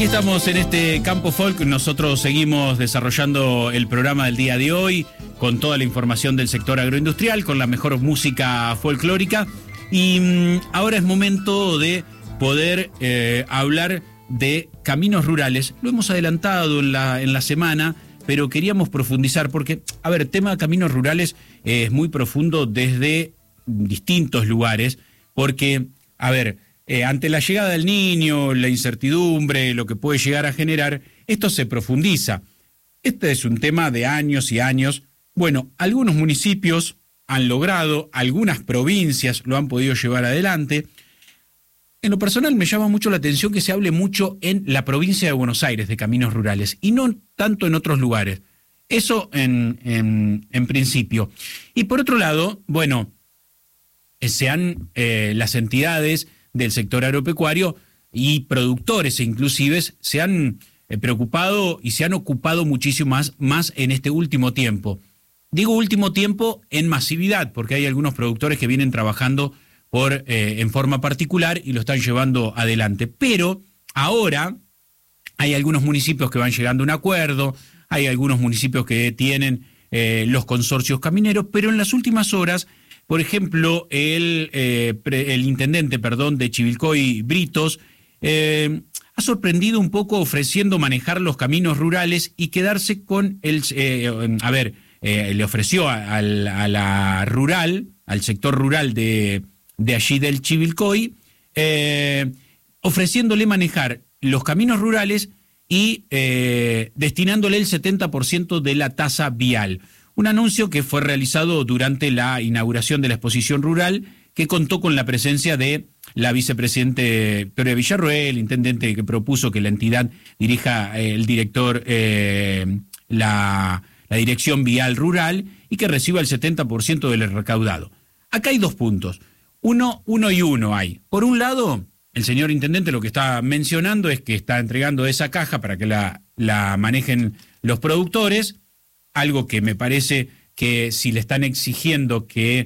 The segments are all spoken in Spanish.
Aquí estamos en este Campo Folk. Nosotros seguimos desarrollando el programa del día de hoy con toda la información del sector agroindustrial, con la mejor música folclórica. Y ahora es momento de poder hablar de caminos rurales. Lo hemos adelantado en la semana, pero queríamos profundizar porque, el tema de caminos rurales es muy profundo desde distintos lugares, porque, ante la llegada del Niño, la incertidumbre, lo que puede llegar a generar, esto se profundiza. Este es un tema de años y años. Bueno, algunos municipios han logrado, algunas provincias lo han podido llevar adelante. En lo personal me llama mucho la atención que se hable mucho en la provincia de Buenos Aires de caminos rurales y no tanto en otros lugares. Eso en principio. Y por otro lado, las entidades del sector agropecuario y productores inclusive se han preocupado y se han ocupado muchísimo más en este último tiempo. Digo último tiempo en masividad, porque hay algunos productores que vienen trabajando en forma particular y lo están llevando adelante. Pero ahora hay algunos municipios que van llegando a un acuerdo, hay algunos municipios que tienen los consorcios camineros, pero en las últimas horas, por ejemplo, el intendente de Chivilcoy, Britos, ha sorprendido un poco ofreciendo manejar los caminos rurales y quedarse con le ofreció a la rural, al sector rural de allí del Chivilcoy, ofreciéndole manejar los caminos rurales y destinándole el 70% de la tasa vial. Un anuncio que fue realizado durante la inauguración de la exposición rural, que contó con la presencia de la vicepresidente Victoria Villarroel, intendente que propuso que la entidad dirija el director, la dirección vial rural, y que reciba el 70% del recaudado. Acá hay dos puntos. Uno y uno hay. Por un lado, el señor intendente lo que está mencionando es que está entregando esa caja para que la manejen los productores, algo que me parece que si le están exigiendo que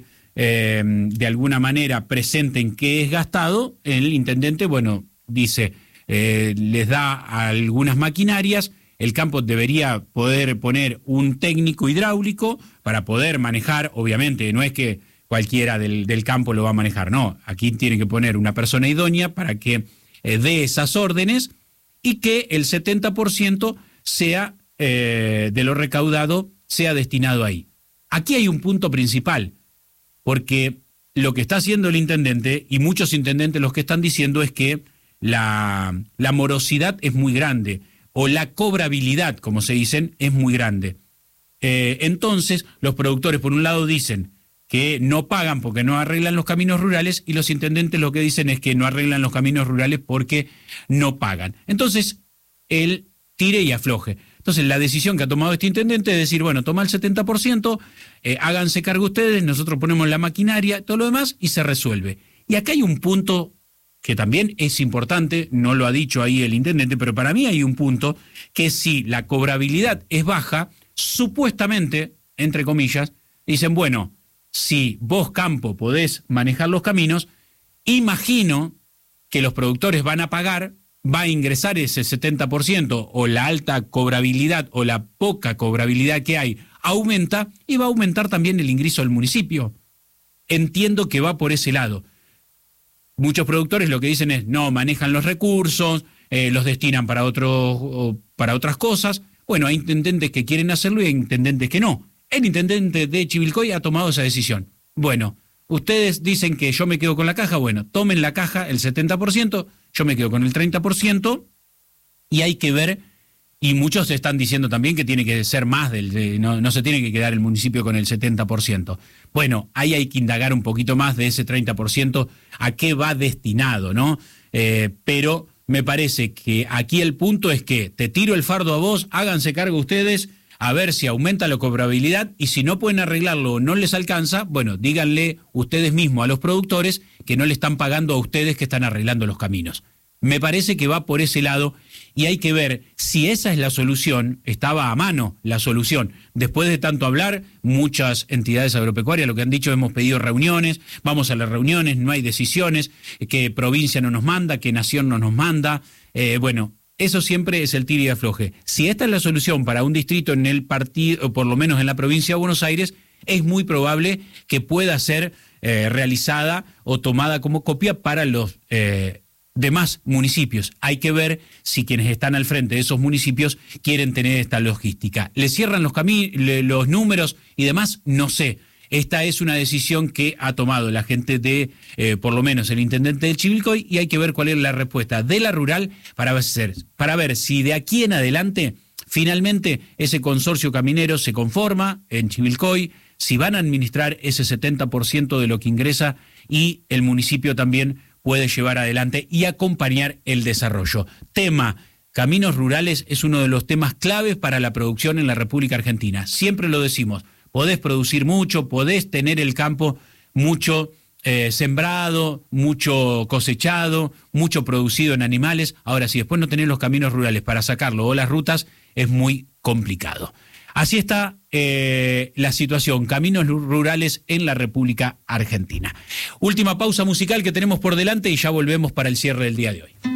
de alguna manera presenten qué es gastado, el intendente, dice, les da algunas maquinarias, el campo debería poder poner un técnico hidráulico para poder manejar, obviamente, no es que cualquiera del campo lo va a manejar, no, aquí tiene que poner una persona idónea para que dé esas órdenes y que el 70% sea de lo recaudado sea destinado ahí. Aquí hay un punto principal, porque lo que está haciendo el intendente, y muchos intendentes los que están diciendo, es que la morosidad es muy grande, o la cobrabilidad, como se dicen, es muy grande. Entonces, los productores, por un lado, dicen que no pagan porque no arreglan los caminos rurales, y los intendentes lo que dicen es que no arreglan los caminos rurales porque no pagan. Entonces, él tire y afloje. Entonces, la decisión que ha tomado este intendente es decir, toma el 70%, háganse cargo ustedes, nosotros ponemos la maquinaria, todo lo demás, y se resuelve. Y acá hay un punto que también es importante, no lo ha dicho ahí el intendente, pero para mí hay un punto, que si la cobrabilidad es baja, supuestamente, entre comillas, dicen, si vos, campo, podés manejar los caminos, imagino que los productores van a pagar, va a ingresar ese 70%, o la alta cobrabilidad o la poca cobrabilidad que hay aumenta, y va a aumentar también el ingreso del municipio. Entiendo que va por ese lado. Muchos productores lo que dicen es, no, manejan los recursos, los destinan para otras cosas. Hay intendentes que quieren hacerlo y hay intendentes que no. El intendente de Chivilcoy ha tomado esa decisión. Ustedes dicen que yo me quedo con la caja, tomen la caja, el 70%, yo me quedo con el 30%, y hay que ver, y muchos están diciendo también que tiene que ser más, no se tiene que quedar el municipio con el 70%. Ahí hay que indagar un poquito más de ese 30%, a qué va destinado, ¿no? Pero me parece que aquí el punto es que te tiro el fardo a vos, háganse cargo ustedes, a ver si aumenta la cobrabilidad, y si no pueden arreglarlo o no les alcanza, díganle ustedes mismos a los productores que no le están pagando a ustedes que están arreglando los caminos. Me parece que va por ese lado, y hay que ver si esa es la solución. Estaba a mano la solución. Después de tanto hablar, muchas entidades agropecuarias lo que han dicho, hemos pedido reuniones, vamos a las reuniones, no hay decisiones, que provincia no nos manda, que nación no nos manda. eso siempre es el tire y afloje. Si esta es la solución para un distrito en el partido, o por lo menos en la provincia de Buenos Aires, es muy probable que pueda ser realizada o tomada como copia para los demás municipios. Hay que ver si quienes están al frente de esos municipios quieren tener esta logística. ¿Le cierran los números y demás? No sé. Esta es una decisión que ha tomado la gente de, por lo menos el intendente de Chivilcoy, y hay que ver cuál es la respuesta de la rural para ver si de aquí en adelante finalmente ese consorcio caminero se conforma en Chivilcoy, si van a administrar ese 70% de lo que ingresa y el municipio también puede llevar adelante y acompañar el desarrollo. Tema caminos rurales es uno de los temas claves para la producción en la República Argentina. Siempre lo decimos, podés producir mucho, podés tener el campo mucho sembrado, mucho cosechado, mucho producido en animales. Ahora, si después no tenés los caminos rurales para sacarlo o las rutas, es muy complicado. Así está la situación, caminos rurales en la República Argentina. Última pausa musical que tenemos por delante y ya volvemos para el cierre del día de hoy.